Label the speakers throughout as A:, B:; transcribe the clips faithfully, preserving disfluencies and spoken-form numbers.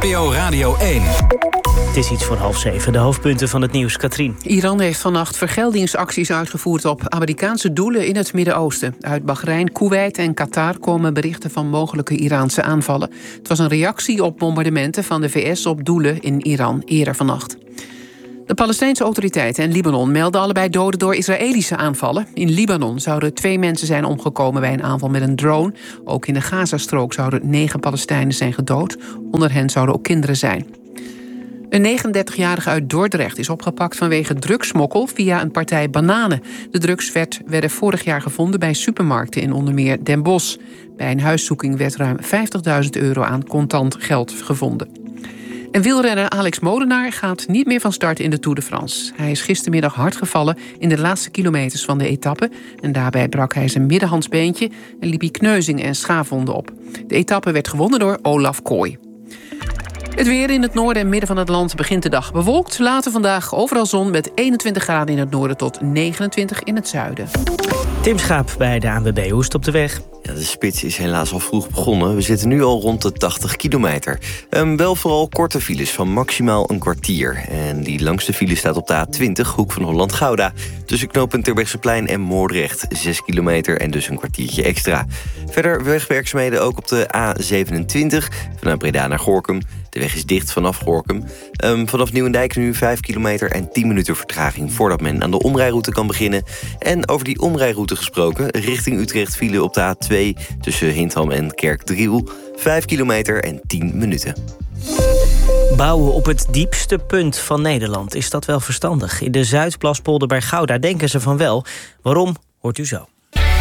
A: N P O Radio één.
B: Het is iets voor half zeven. De hoofdpunten van het nieuws. Katrien.
C: Iran heeft vannacht vergeldingsacties uitgevoerd op Amerikaanse doelen in het Midden-Oosten. Uit Bahrein, Koeweit en Qatar komen berichten van mogelijke Iraanse aanvallen. Het was een reactie op bombardementen van de V S op doelen in Iran eerder vannacht. De Palestijnse autoriteiten en Libanon melden allebei doden door Israëlische aanvallen. In Libanon zouden twee mensen zijn omgekomen bij een aanval met een drone. Ook in de Gazastrook zouden negen Palestijnen zijn gedood. Onder hen zouden ook kinderen zijn. Een negenendertigjarige uit Dordrecht is opgepakt vanwege drugsmokkel via een partij bananen. De drugs werd, werden vorig jaar gevonden bij supermarkten in onder meer Den Bosch. Bij een huiszoeking werd ruim vijftigduizend euro aan contant geld gevonden. En wielrenner Alex Molenaar gaat niet meer van start in de Tour de France. Hij is gistermiddag hard gevallen in de laatste kilometers van de etappe. En daarbij brak hij zijn middenhandsbeentje en liep hij kneuzingen en schaafwonden op. De etappe werd gewonnen door Olaf Kooi. Het weer in het noorden en midden van het land begint de dag bewolkt. Later vandaag overal zon met eenentwintig graden in het noorden tot negenentwintig in het zuiden.
B: Tim Schaap bij de A N W B. Hoe is het op de weg?
D: Ja, de spits is helaas al vroeg begonnen. We zitten nu al rond de tachtig kilometer. Um, wel vooral korte files van maximaal een kwartier. En die langste file staat op de A twintig, hoek van Holland-Gouda. Tussen knooppunt Terbrechtseplein en Moordrecht. zes kilometer en dus een kwartiertje extra. Verder wegwerkzaamheden ook op de A zevenentwintig, vanuit Breda naar Gorinchem. De weg is dicht vanaf Gorinchem. Um, vanaf Nieuwendijk nu vijf kilometer en tien minuten vertraging voordat men aan de omrijroute kan beginnen. En over die omrijroute gesproken, richting Utrecht file op de A twee tussen Hintham en Kerkdriel. vijf kilometer en tien minuten.
B: Bouwen op het diepste punt van Nederland, is dat wel verstandig? In de Zuidplaspolder bij Gouda denken ze van wel. Waarom, hoort u zo.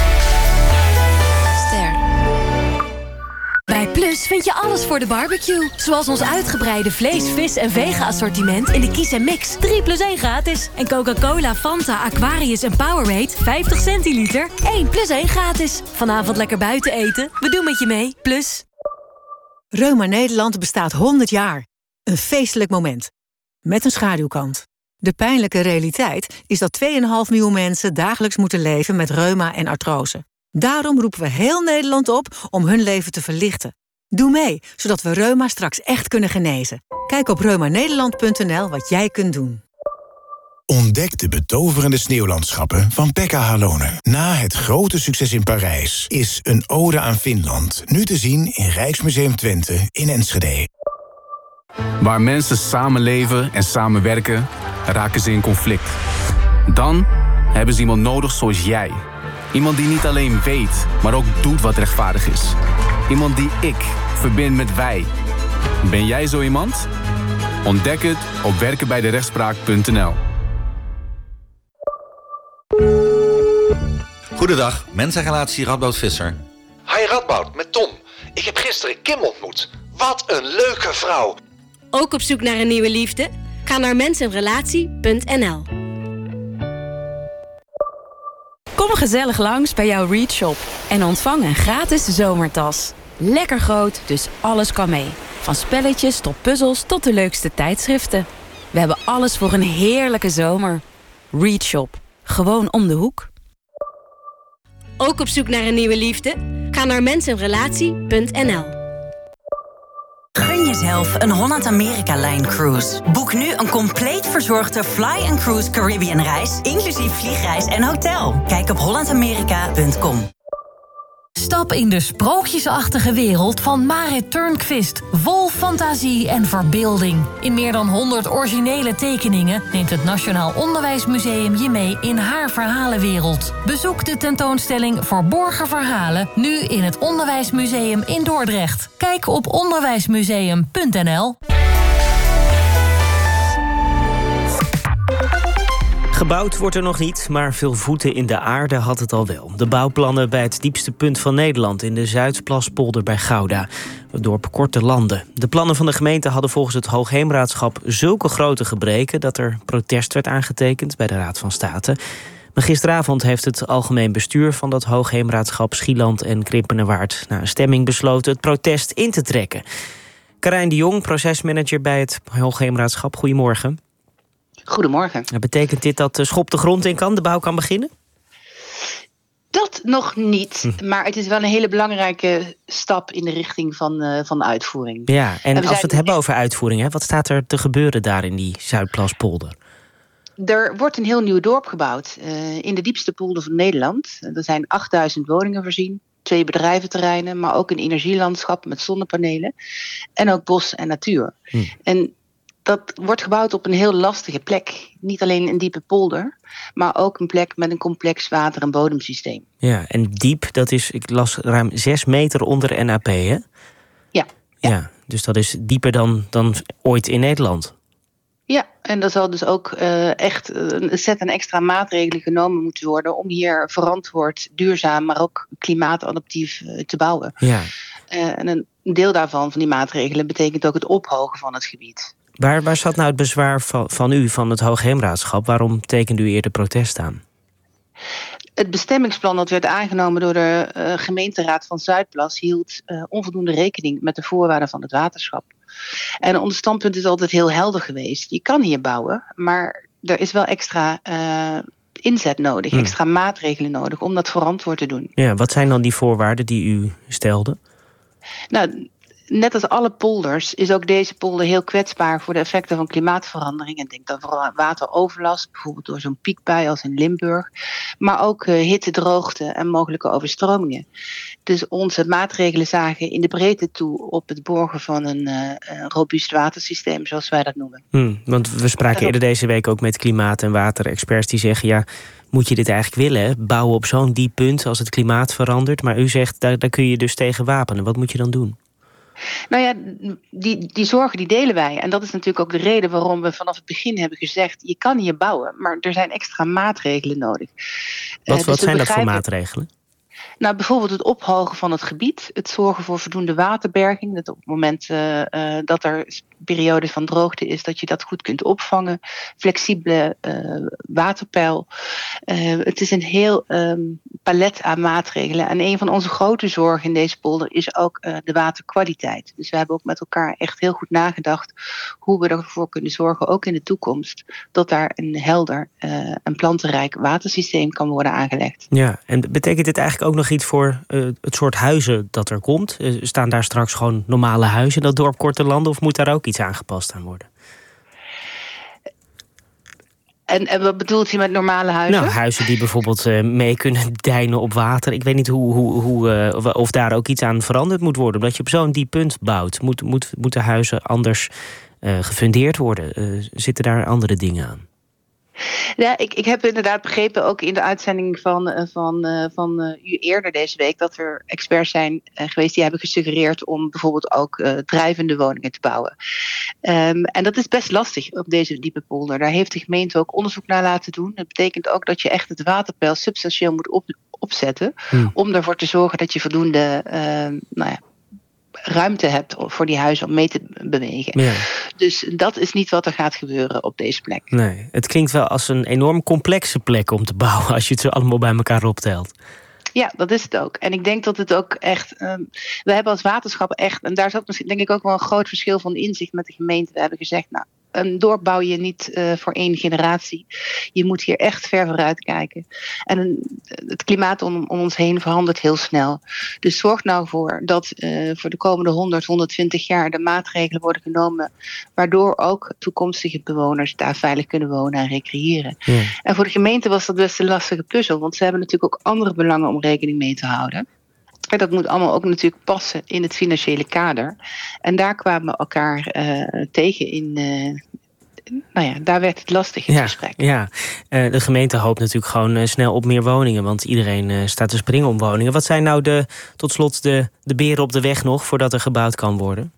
E: Bij Plus vind je alles voor de barbecue. Zoals ons uitgebreide vlees, vis en vega-assortiment in de Kies en Mix. drie plus één gratis. En Coca-Cola, Fanta, Aquarius en Powerade vijftig centiliter. één plus één gratis. Vanavond lekker buiten eten. We doen met je mee. Plus.
F: Reuma Nederland bestaat honderd jaar. Een feestelijk moment. Met een schaduwkant. De pijnlijke realiteit is dat twee komma vijf miljoen mensen dagelijks moeten leven met reuma en artrose. Daarom roepen we heel Nederland op om hun leven te verlichten. Doe mee, zodat we reuma straks echt kunnen genezen. Kijk op reumanederland punt n l wat jij kunt doen.
G: Ontdek de betoverende sneeuwlandschappen van Pekka Halonen. Na het grote succes in Parijs is Een ode aan Finland nu te zien in Rijksmuseum Twente in Enschede.
H: Waar mensen samenleven en samenwerken, raken ze in conflict. Dan hebben ze iemand nodig zoals jij. Iemand die niet alleen weet, maar ook doet wat rechtvaardig is. Iemand die ik verbind met wij. Ben jij zo iemand? Ontdek het op werken bij de rechtspraak punt n l.
I: Goedendag, mens en relatie Radboud Visser.
J: Hi Radboud, met Tom. Ik heb gisteren Kim ontmoet. Wat een leuke vrouw.
K: Ook op zoek naar een nieuwe liefde? Ga naar mens en relatie punt n l.
L: Kom gezellig langs bij jouw Read Shop en ontvang een gratis zomertas. Lekker groot, dus alles kan mee. Van spelletjes tot puzzels tot de leukste tijdschriften. We hebben alles voor een heerlijke zomer. Read Shop, gewoon om de hoek.
K: Ook op zoek naar een nieuwe liefde? Ga naar mens en relatie punt n l.
M: Gun jezelf een Holland-Amerika-lijn-cruise. Boek nu een compleet verzorgde Fly and Cruise Caribbean-reis, inclusief vliegreis en hotel. Kijk op holland amerika punt com.
N: Stap in de sprookjesachtige wereld van Marit Turnquist. Vol fantasie en verbeelding. In meer dan honderd originele tekeningen neemt het Nationaal Onderwijsmuseum je mee in haar verhalenwereld. Bezoek de tentoonstelling Verborgen Verhalen nu in het Onderwijsmuseum in Dordrecht. Kijk op onderwijsmuseum punt n l.
B: Gebouwd wordt er nog niet, maar veel voeten in de aarde had het al wel. De bouwplannen bij het diepste punt van Nederland in de Zuidplaspolder bij Gouda. Het dorp Korte Landen. De plannen van de gemeente hadden volgens het Hoogheemraadschap zulke grote gebreken dat er protest werd aangetekend bij de Raad van State. Maar gisteravond heeft het algemeen bestuur van dat Hoogheemraadschap Schieland en Krimpenerwaard na een stemming besloten het protest in te trekken. Karijn de Jong, procesmanager bij het Hoogheemraadschap. Goedemorgen.
O: Goedemorgen.
B: Betekent dit dat de schop de grond in kan, de bouw kan beginnen?
A: Dat nog niet, hm. maar het is wel een hele belangrijke stap in de richting van, uh, van de uitvoering.
B: Ja, en, en we als we het hebben
A: echt...
B: over uitvoering, hè, wat staat er te gebeuren daar in die Zuidplaspolder?
A: Er wordt een heel nieuw dorp gebouwd uh, in de diepste polder van Nederland. Er zijn achtduizend woningen voorzien, twee bedrijventerreinen, maar ook een energielandschap met zonnepanelen en ook bos en natuur. Hm. En dat wordt gebouwd op een heel lastige plek. Niet alleen een diepe polder, maar ook een plek met een complex water- en bodemsysteem.
B: Ja, en diep, dat is, ik las, ruim zes meter onder N A P, hè?
A: Ja. Ja,
B: ja dus dat is dieper dan, dan ooit in Nederland.
A: Ja, en er zal dus ook uh, echt een set aan extra maatregelen genomen moeten worden om hier verantwoord, duurzaam, maar ook klimaatadaptief uh, te bouwen.
B: Ja.
A: Uh, en een deel daarvan, van die maatregelen, betekent ook het ophogen van het gebied.
B: Waar, waar zat nou het bezwaar van, van u, van het Hoogheemraadschap? Waarom tekende u eerder protest aan?
A: Het bestemmingsplan dat werd aangenomen door de uh, gemeenteraad van Zuidplas hield uh, onvoldoende rekening met de voorwaarden van het waterschap. En ons standpunt is altijd heel helder geweest. Je kan hier bouwen, maar er is wel extra uh, inzet nodig, hmm. extra maatregelen nodig om dat verantwoord te doen.
B: Ja, wat zijn dan die voorwaarden die u stelde?
A: Nou, net als alle polders is ook deze polder heel kwetsbaar voor de effecten van klimaatverandering. En denk dan vooral aan wateroverlast, bijvoorbeeld door zo'n piekbui als in Limburg. Maar ook uh, hitte, droogte en mogelijke overstromingen. Dus onze maatregelen zagen in de breedte toe op het borgen van een uh, robuust watersysteem, zoals wij dat noemen.
B: Hmm, want we spraken eerder deze week ook met klimaat- en waterexperts die zeggen, ja, moet je dit eigenlijk willen, hè? Bouwen op zo'n diep punt als het klimaat verandert. Maar u zegt, daar, daar kun je dus tegen wapenen. Wat moet je dan doen?
A: Nou ja, die, die zorgen die delen wij. En dat is natuurlijk ook de reden waarom we vanaf het begin hebben gezegd, je kan hier bouwen, maar er zijn extra maatregelen nodig.
B: Wat, uh, dus wat zijn dat voor maatregelen?
A: Nou, bijvoorbeeld het ophogen van het gebied. Het zorgen voor voldoende waterberging. Dat op het moment uh, uh, dat er periode van droogte is, dat je dat goed kunt opvangen. Flexibele uh, waterpeil. Uh, het is een heel um, palet aan maatregelen. En een van onze grote zorgen in deze polder is ook uh, de waterkwaliteit. Dus we hebben ook met elkaar echt heel goed nagedacht hoe we ervoor kunnen zorgen, ook in de toekomst, dat daar een helder uh, en plantenrijk watersysteem kan worden aangelegd.
B: Ja, en betekent dit eigenlijk ook nog iets voor uh, het soort huizen dat er komt? Uh, staan daar straks gewoon normale huizen in dat dorp Kortelanden, of moet daar ook iets aangepast aan worden?
A: En, en wat bedoelt u met normale huizen?
B: Nou, huizen die bijvoorbeeld uh, mee kunnen deinen op water. Ik weet niet hoe, hoe, hoe, uh, of daar ook iets aan veranderd moet worden. Omdat je op zo'n diep punt bouwt, moet, moet, moeten huizen anders uh, gefundeerd worden. Uh, zitten daar andere dingen aan?
A: Ja, ik, ik heb inderdaad begrepen, ook in de uitzending van, van, uh, van uh, u eerder deze week, dat er experts zijn uh, geweest die hebben gesuggereerd om bijvoorbeeld ook uh, drijvende woningen te bouwen. Um, en dat is best lastig op deze diepe polder. Daar heeft de gemeente ook onderzoek naar laten doen. Dat betekent ook dat je echt het waterpeil substantieel moet op, opzetten, hmm. om ervoor te zorgen dat je voldoende uh, nou ja, ruimte hebt voor die huizen om mee te bewegen. Ja. Dus dat is niet wat er gaat gebeuren op deze plek.
B: Nee, het klinkt wel als een enorm complexe plek om te bouwen, als je het zo allemaal bij elkaar optelt.
A: Ja, dat is het ook. En ik denk dat het ook echt, Um, we hebben als waterschap echt, en daar is ook misschien denk ik ook wel een groot verschil van inzicht met de gemeente. We hebben gezegd, nou, een dorp bouw je niet uh, voor één generatie. Je moet hier echt ver vooruit kijken. En een, het klimaat om, om ons heen verandert heel snel. Dus zorg nou voor dat uh, voor de komende honderd, honderdtwintig jaar de maatregelen worden genomen, waardoor ook toekomstige bewoners daar veilig kunnen wonen en recreëren. Ja. En voor de gemeente was dat best een lastige puzzel, want ze hebben natuurlijk ook andere belangen om rekening mee te houden. En dat moet allemaal ook natuurlijk passen in het financiële kader. En daar kwamen we elkaar uh, tegen in. Uh, nou ja, daar werd het lastig in het
B: ja,
A: gesprek.
B: Ja, uh, de gemeente hoopt natuurlijk gewoon uh, snel op meer woningen, want iedereen uh, staat te springen om woningen. Wat zijn nou de, tot slot de, de beren op de weg nog voordat er gebouwd kan worden?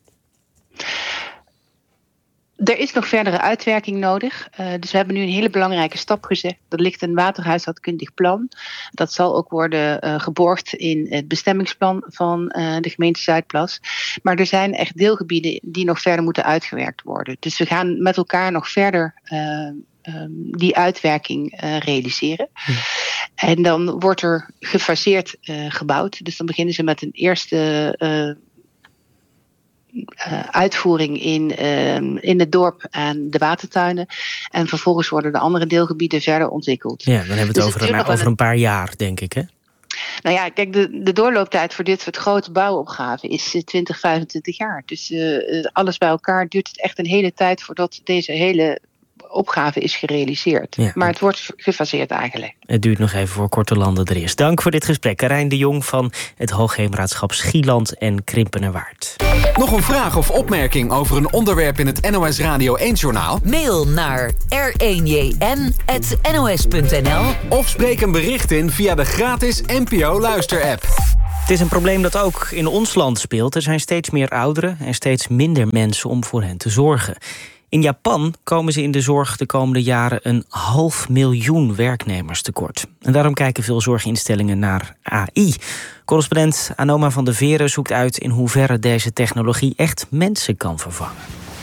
A: Er is nog verdere uitwerking nodig. Uh, dus we hebben nu een hele belangrijke stap gezet. Er ligt een waterhuishoudkundig plan. Dat zal ook worden uh, geborgd in het bestemmingsplan van uh, de gemeente Zuidplas. Maar er zijn echt deelgebieden die nog verder moeten uitgewerkt worden. Dus we gaan met elkaar nog verder Uh, Um, die uitwerking uh, realiseren. Hm. En dan wordt er gefaseerd uh, gebouwd. Dus dan beginnen ze met een eerste Uh, uh, uitvoering in, uh, in het dorp en de watertuinen. En vervolgens worden de andere deelgebieden verder ontwikkeld.
B: Ja, dan hebben we het, dus over, het een, over een paar jaar, denk ik, hè?
A: Nou ja, kijk, de, de doorlooptijd voor dit soort grote bouwopgaven is twintig, vijfentwintig jaar. Dus uh, alles bij elkaar duurt het echt een hele tijd voordat deze hele opgave is gerealiseerd. Ja. Maar het wordt gefaseerd aangelegd.
B: Het duurt nog even voor Korte Landen er is. Dank voor dit gesprek. Karijn de Jong van het Hoogheemraadschap Schieland en Krimpenerwaard.
O: Nog een vraag of opmerking over een onderwerp in het N O S Radio één-journaal?
P: Mail naar r één j n apenstaartje n o s punt n l
O: of spreek een bericht in via de gratis N P O-luisterapp.
B: Het is een probleem dat ook in ons land speelt. Er zijn steeds meer ouderen en steeds minder mensen om voor hen te zorgen. In Japan komen ze in de zorg de komende jaren een half miljoen werknemers tekort. En daarom kijken veel zorginstellingen naar A I. Correspondent Anoma van der Veren zoekt uit in hoeverre deze technologie echt mensen kan vervangen.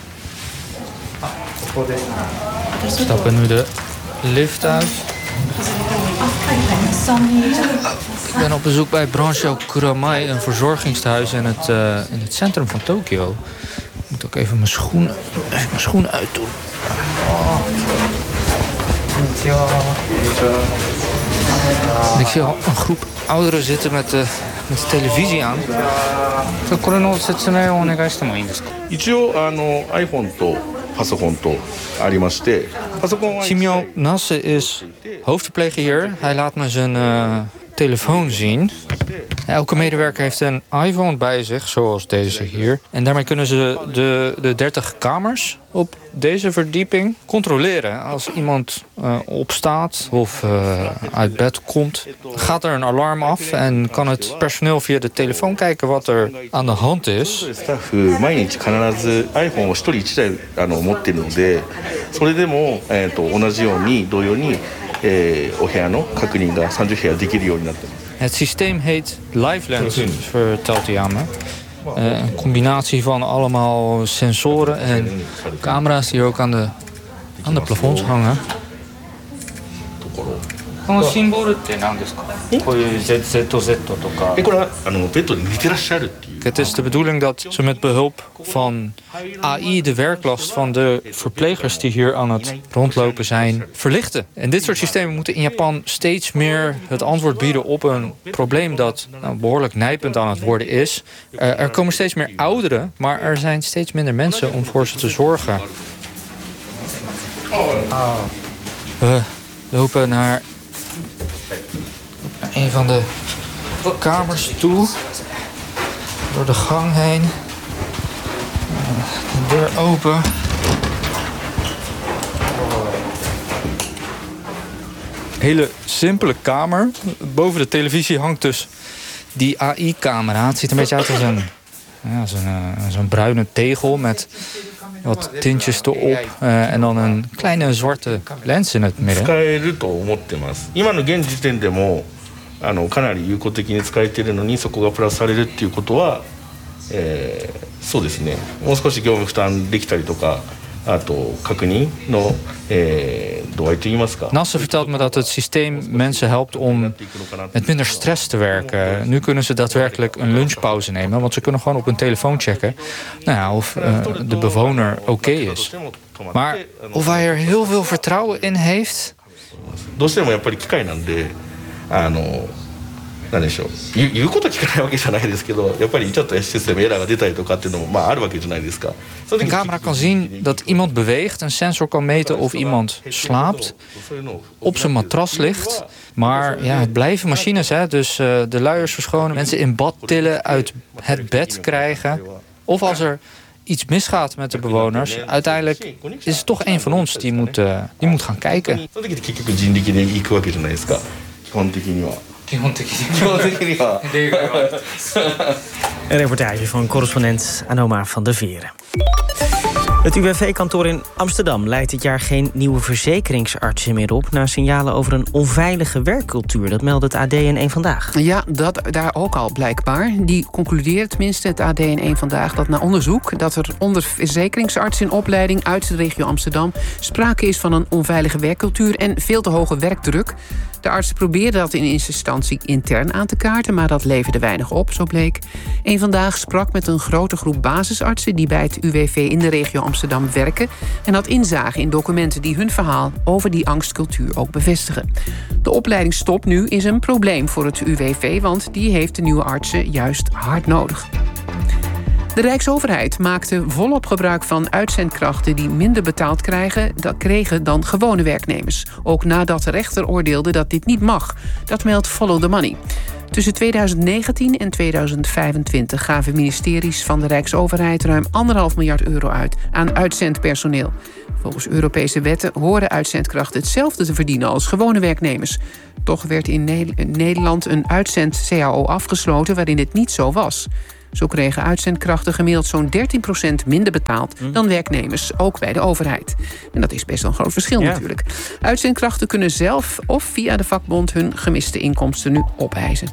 Q: We stappen nu de lift uit. Ik ben op bezoek bij Brancho Kuramai, een verzorgingstehuis in het, uh, in het centrum van Tokio. Ik moet ook even mijn schoenen, even mijn schoenen uitdoen. Oh. En ik zie al een groep ouderen zitten met de, met de televisie aan. Simeo Nasse is hoofdverpleger. Hij laat me zijn uh, telefoon zien. Elke medewerker heeft een iPhone bij zich, zoals deze hier. En daarmee kunnen ze de, de dertig kamers op deze verdieping controleren. Als iemand uh, opstaat of uh, uit bed komt, gaat er een alarm af en kan het personeel via de telefoon kijken wat er aan de hand is. Het systeem heet LiveLens, vertelt hij aan me. Uh, een combinatie van allemaal sensoren en camera's die ook aan de, aan de plafonds hangen. Het is de bedoeling dat ze met behulp van A I de werklast van de verplegers die hier aan het rondlopen zijn verlichten. En dit soort systemen moeten in Japan steeds meer het antwoord bieden op een probleem dat nou, behoorlijk nijpend aan het worden is. Uh, er komen steeds meer ouderen, maar er zijn steeds minder mensen om voor ze te zorgen. We lopen naar een van de kamers toe. Door de gang heen. De deur open. Hele simpele kamer. Boven de televisie hangt dus die A I-camera. Het ziet er een beetje uit als een, ja, als een, als een bruine tegel met wat tintjes erop. Uh, en dan een kleine zwarte lens in het midden. あのかなり有効的に使えているのにそこがプラスされるっていうことは、えー、そうですねもう少し業務負担できたりとかあと確認の、えー、度合いといいますか Nasse vertelt me dat het systeem mensen helpt om met minder stress te werken. Nu kunnen ze daadwerkelijk een lunchpauze nemen, want ze kunnen gewoon op hun telefoon checken nou ja, of uh, de bewoner oké okay is. Maar of hij er heel veel vertrouwen in heeft? どうしてもやっぱり機械なんで あの何でしょう言う、言うこと聞かないわけじゃないですけどやっぱりちょっとシステムエラーが出たりとかっていうのもまああるわけじゃないですか。Een camera kan zien dat iemand beweegt, een sensor kan meten of iemand slaapt, op zijn matras ligt. Maar ja, het blijven machines, hè? Dus uh, de luiers verschonen, mensen in bad tillen, uit het bed krijgen. Of als er iets misgaat met de bewoners, uiteindelijk is het toch een van ons die moet, uh, die moet gaan kijken.
B: Een reportage van correspondent Anoma van der Veren. Het U W V-kantoor in Amsterdam leidt dit jaar geen nieuwe verzekeringsartsen meer op... na signalen over een onveilige werkcultuur. Dat meldt het A D in één Vandaag.
C: Ja, dat daar ook al blijkbaar. Die concludeert tenminste het A D in één Vandaag... dat na onderzoek dat er onder verzekeringsartsen in opleiding uit de regio Amsterdam... sprake is van een onveilige werkcultuur en veel te hoge werkdruk. De artsen probeerden dat in eerste instantie intern aan te kaarten... maar dat leverde weinig op, zo bleek. één Vandaag sprak met een grote groep basisartsen... die bij het U W V in de regio Amsterdam werken... en had inzage in documenten die hun verhaal over die angstcultuur ook bevestigen. De opleidingsstop nu is een probleem voor het U W V... want die heeft de nieuwe artsen juist hard nodig. De Rijksoverheid maakte volop gebruik van uitzendkrachten... die minder betaald krijgen, dat kregen dan gewone werknemers. Ook nadat de rechter oordeelde dat dit niet mag. Dat meldt Follow the Money. Tussen tweeduizend negentien en tweeduizend vijfentwintig gaven ministeries van de Rijksoverheid... ruim anderhalf miljard euro uit aan uitzendpersoneel. Volgens Europese wetten horen uitzendkrachten hetzelfde te verdienen als gewone werknemers. Toch werd in Nederland een uitzend-C A O afgesloten waarin het niet zo was. Zo kregen uitzendkrachten gemiddeld zo'n dertien procent minder betaald... dan werknemers, ook bij de overheid. En dat is best wel een groot verschil ja. natuurlijk. Uitzendkrachten kunnen zelf of via de vakbond... hun gemiste inkomsten nu opeisen.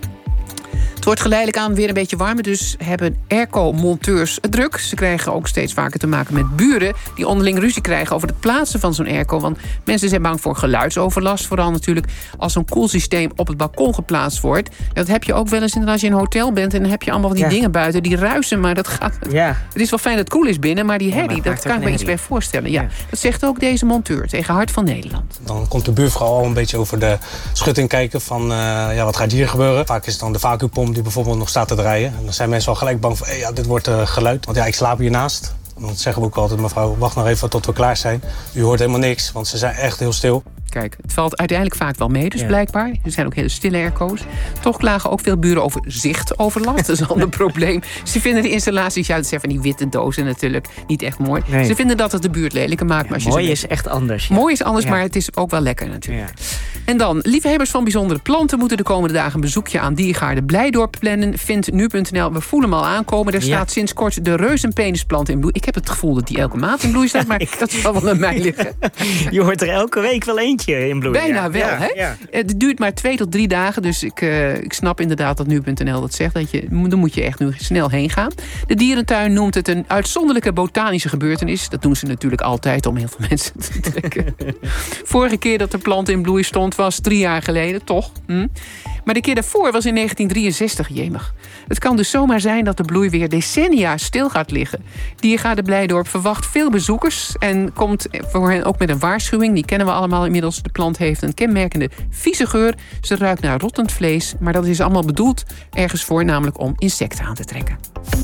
C: Het wordt geleidelijk aan weer een beetje warmer... dus hebben airco-monteurs het druk. Ze krijgen ook steeds vaker te maken met buren... die onderling ruzie krijgen over het plaatsen van zo'n airco. Want mensen zijn bang voor geluidsoverlast. Vooral natuurlijk als zo'n koelsysteem op het balkon geplaatst wordt. Dat heb je ook wel eens als je in een hotel bent... en dan heb je allemaal die ja. dingen buiten die ruisen. Maar dat gaat... Ja. Het is wel fijn dat het koel is binnen... maar die herrie, ja, maar dat kan ik me iets bij voorstellen. Ja. Ja. Dat zegt ook deze monteur tegen Hart van Nederland.
R: Dan komt de buurvrouw al een beetje over de schutting kijken... van uh, ja, wat gaat hier gebeuren. Vaak is het dan de vacuümpomp die bijvoorbeeld nog staat te draaien. En dan zijn mensen al gelijk bang van, hey, ja, dit wordt uh, geluid. Want ja, ik slaap hiernaast. En dan zeggen we ook altijd, mevrouw, wacht nog even tot we klaar zijn. U hoort helemaal niks, want ze zijn echt heel stil.
C: Kijk, het valt uiteindelijk vaak wel mee, dus ja. blijkbaar. Er zijn ook hele stille airco's. Toch klagen ook veel buren over zichtoverlast. Dat is al een probleem. Ze vinden de installaties, ja, dat zijn van die witte dozen natuurlijk, niet echt mooi. Nee. Ze vinden dat het de buurt lelijker maakt.
B: Ja,
C: maar als je
B: mooi
C: ze
B: is echt anders. Ja.
C: Mooi is anders,
B: ja.
C: maar het is ook wel lekker natuurlijk.
B: Ja.
C: En dan, liefhebbers van bijzondere planten... moeten de komende dagen een bezoekje aan Diergaarde Blijdorp plannen. Vindt nu punt n l, we voelen hem al aankomen. Er staat ja. sinds kort de reuzenpenisplant in bloei. Ik heb het gevoel dat die elke maand in bloei staat, maar dat zal wel aan mij liggen.
B: Je hoort er elke week wel eentje in bloei.
C: Bijna ja. wel, ja, hè? Ja. Het duurt maar twee tot drie dagen, dus ik, uh, ik snap inderdaad dat nu punt n l dat zegt. Dat je, dan moet je echt nu snel heen gaan. De dierentuin noemt het een uitzonderlijke botanische gebeurtenis. Dat doen ze natuurlijk altijd om heel veel mensen te trekken. Vorige keer dat de plant in bloei stond was drie jaar geleden, toch? Hm? Maar de keer daarvoor was in negentien drieënzestig, jemig. Het kan dus zomaar zijn dat de bloei weer decennia stil gaat liggen. Diergaarde Blijdorp verwacht veel bezoekers... en komt voor hen ook met een waarschuwing. Die kennen we allemaal inmiddels. De plant heeft een kenmerkende vieze geur. Ze ruikt naar rottend vlees. Maar dat is allemaal bedoeld ergens voor, namelijk om insecten aan te trekken.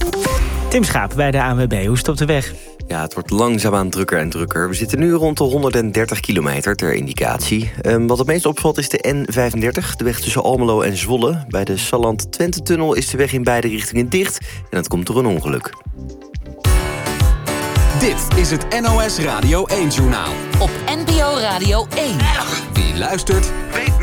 B: Tim Schaap bij de A N W B. Hoe stopt de weg?
D: Ja, het wordt langzaamaan drukker en drukker. We zitten nu rond de honderddertig kilometer ter indicatie. Um, wat het meest opvalt is de N vijfendertig, de weg tussen Almelo en Zwolle. Bij de Salland-Twente-tunnel is de weg in beide richtingen dicht. En dat komt door een ongeluk.
O: Dit is het N O S Radio één-journaal.
P: Op N P O Radio één.
O: Wie luistert, weet